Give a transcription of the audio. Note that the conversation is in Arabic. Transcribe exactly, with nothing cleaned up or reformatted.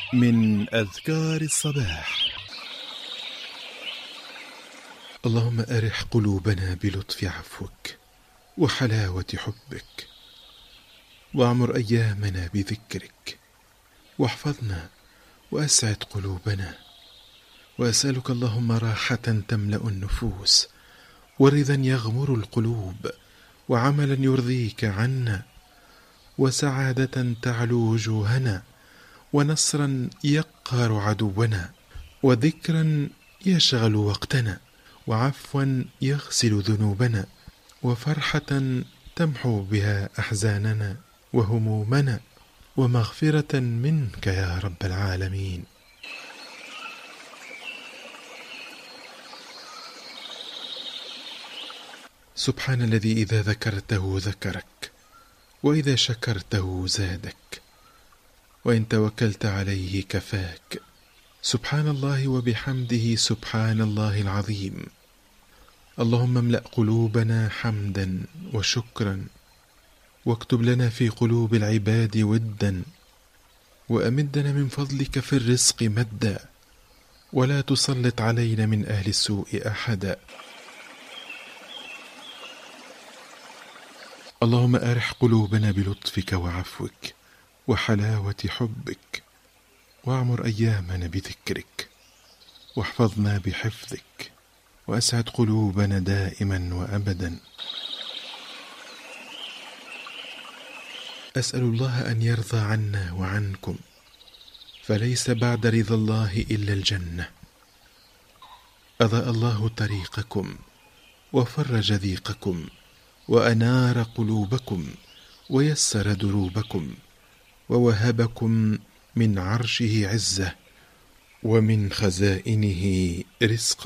من أذكار الصباح. اللهم أرح قلوبنا بلطف عفوك وحلاوة حبك، واعمر أيامنا بذكرك، واحفظنا وأسعد قلوبنا. وأسألك اللهم راحة تملأ النفوس، ورضا يغمر القلوب، وعملا يرضيك عنا، وسعادة تعلو وجوهنا، ونصرا يقهر عدونا، وذكرا يشغل وقتنا، وعفوا يغسل ذنوبنا، وفرحة تمحو بها أحزاننا وهمومنا، ومغفرة منك يا رب العالمين. سبحان الذي إذا ذكرته ذكرك، وإذا شكرته زادك، وإن توكلت عليه كفاك. سبحان الله وبحمده سبحان الله العظيم. اللهم املأ قلوبنا حمدا وشكرا، واكتب لنا في قلوب العباد ودا، وأمدنا من فضلك في الرزق مدا، ولا تسلط علينا من أهل السوء أحدا. اللهم أرح قلوبنا بلطفك وعفوك وحلاوة حبك، واعمر أيامنا بذكرك، واحفظنا بحفظك، وأسعد قلوبنا دائما وأبدا. أسأل الله أن يرضى عنا وعنكم، فليس بعد رضا الله إلا الجنة. أضاء الله طريقكم، وفرج ضيقكم، وأنار قلوبكم، ويسر دروبكم، ووهبكم من عرشه عزة، ومن خزائنه رزقا.